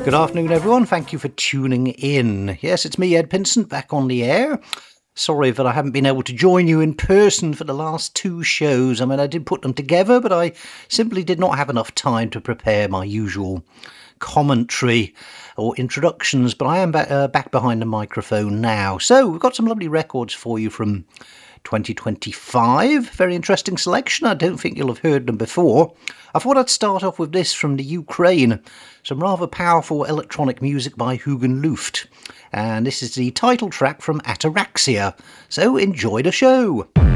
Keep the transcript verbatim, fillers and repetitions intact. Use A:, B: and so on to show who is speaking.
A: Good afternoon, everyone. Thank you for tuning in. Yes, it's me, Ed Pinsent, back on the air. Sorry that I haven't been able to join you in person for the last two shows. I mean, I did put them together, but I simply did not have enough time to prepare my usual commentary or introductions, but I am back, uh, back behind the microphone now. So we've got some lovely records for you from twenty twenty-five. Very interesting selection. I don't think you'll have heard them before. I thought I'd start off with this from the Ukraine. Some rather powerful electronic music by Hugen Luft. And this is the title track from Ataraxia. So enjoy the show.